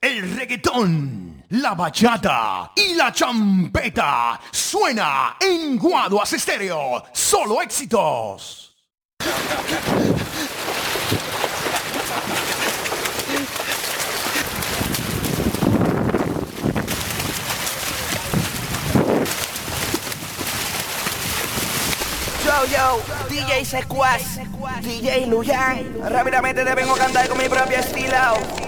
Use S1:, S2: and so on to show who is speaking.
S1: El reggaetón, la bachata y la champeta suena en Guaduas Estéreo. Solo éxitos.
S2: Yo, DJ Secuaz, DJ Luyan. Rápidamente te vengo a cantar con mi propio estilo.